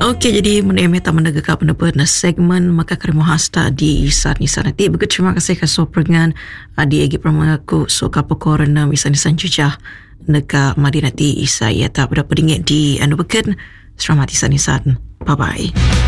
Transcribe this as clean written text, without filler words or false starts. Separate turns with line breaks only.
Okey, jadi menemui taman negara penerbit segmen maka karimu hasta di Isar Nisa nanti. Begitu terima kasih ke soprengan di Egi Pramaku so kapo korena misan jujah nega Madinati Isa ya tak berapa dingit di Anu Beken. Selamat Isar Nisa. Bye bye.